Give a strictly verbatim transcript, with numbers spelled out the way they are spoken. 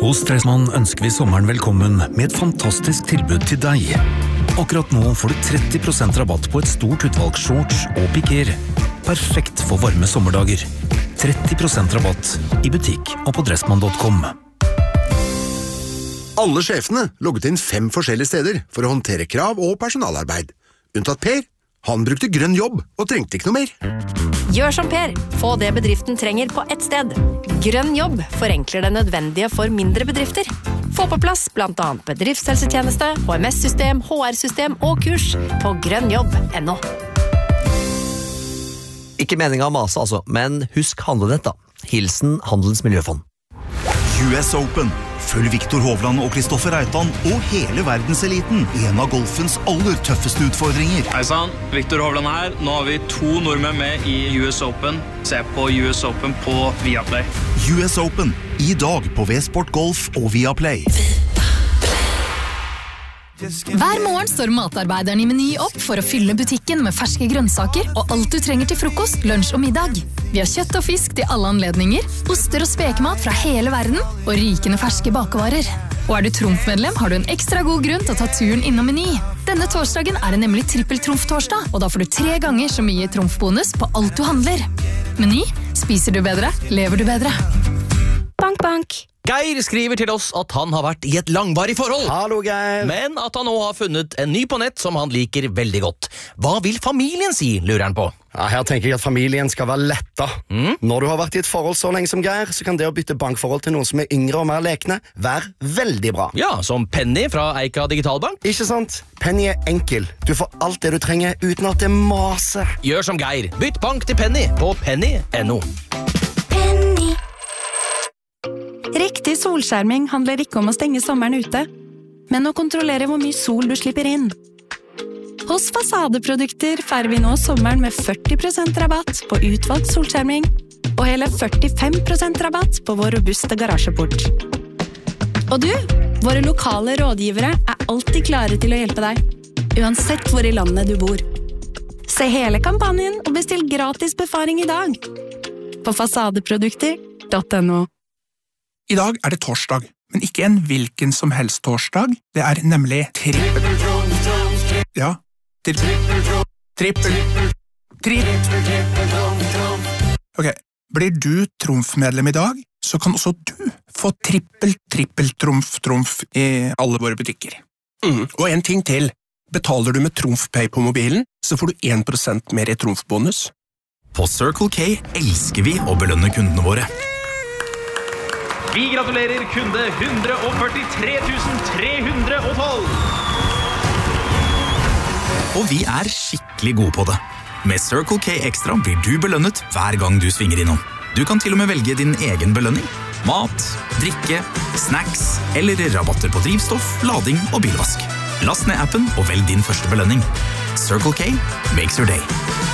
Hos Dressmann ønsker vi sommeren velkommen med et fantastisk tilbud til deg. Akkurat nå får du tretti prosent rabatt på et stort utvalg shorts og piker. Perfekt for varme sommerdager. tretti prosent rabatt i butikk og på dressmann punktum com. Alle sjefene logget inn fem forskjellige steder for å håndtere krav og personalarbeid. Unntatt Per. Han brukte grønn jobb og trengte ikke noe mer. Gjør som Per. Få det bedriften trenger på ett sted. Grønn jobb forenkler det nødvendige for mindre bedrifter. Få på plass blant annet bedriftshelsetjeneste, H M S-system, H R-system og kurs på grønnjobb punktum no. Ikke meningen å mase altså, men husk handlenett da. Hilsen Handelens Miljøfond. U S Open. Følg Viktor Hovland og Kristoffer Reitan og hele verdenseliten i en av golfens aller tøffeste utfordringer. Hei sann, Viktor Hovland her. Nå har vi to nordmenn med i U S Open. Se på U S Open på Viaplay. U S Open. I dag på V-Sport Golf og Viaplay. Hver morgen står matarbeideren i Meny opp for å fylle butikken med ferske grønnsaker og alt du trenger til frokost, lunsj og middag. Vi har kjøtt og fisk til alle anledninger, oster og spekemat fra hele verden og rikende ferske bakevarer. Og er du Trumf-medlem, har du en ekstra god grunn til å ta turen innom Meny. Denne torsdagen er det nemlig trippel-Trumf-torsdag, og da får du tre ganger så mye Trumf-bonus på alt du handler. Meny, spiser du bedre, lever du bedre. Bank, bank. Geir skriver til oss at han har vært i et langvarig forhold. Hallo, Geir. Men at han nå har funnet en ny på nett som han liker veldig godt. Hva vil familien si, lurer han på? Ja, her tenker jeg at familien skal være letta. Mm? Når du har vært i et forhold så lenge som Geir, så kan det å bytte bankforhold til noen som er yngre og mer lekne være veldig bra. Ja, som Penny fra Eika Digitalbank. Ikke sant? Penny er enkel. Du får alt det du trenger uten at det maser. Gjør som Geir. Bytt bank til Penny på penny punktum no. Penny. Riktig solskjerming handler ikke om å stenge sommeren ute, men å kontrollere hvor mye sol du slipper inn. Hos Fasadeprodukter feirer vi nå sommeren med førti prosent rabatt på utvalgt solskjerming, og hele førtifem prosent rabatt på vår robuste garasjeport. Og du, våre lokale rådgivere er alltid klare til å hjelpe deg, uansett hvor i landet du bor. Se hele kampanjen og bestill gratis befaring i dag på fasadeprodukter punktum no. I dag er det torsdag, men ikke en hvilken som helst torsdag. Det er nemlig trippel. Ja, trippel. Trippel. Trippel. Ok, blir du Trumf-medlem i dag, så kan også du få trippel, trippel, trumf, trumf i alle våre butikker. Mm. Og en ting til. Betaler du med TrumfPay på mobilen, så får du en prosent mer i trumfbonus. På Circle K elsker vi å belønne kundene våre. Vi gratulerer kunde one hundred forty-three thousand three hundred twelve. Og vi er skikkelig gode på det. Med Circle K Extra blir du belønnet hver gang du svinger innom. Du kan til og med velge din egen belønning. Mat, drikke, snacks eller rabatter på drivstoff, lading og bilvask. Last ned appen og velg din første belønning. Circle K makes your day.